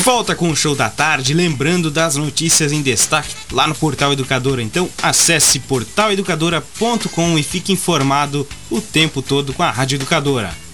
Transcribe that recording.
De volta com o Show da Tarde, lembrando das notícias em destaque lá no Portal Educadora. Então acesse portaleducadora.com e fique informado o tempo todo com a Rádio Educadora.